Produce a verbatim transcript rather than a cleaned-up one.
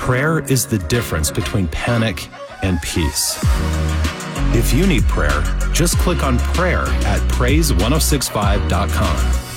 Prayer is the difference between panic and peace. If you need prayer, just click on prayer at praise ten sixty-five dot com.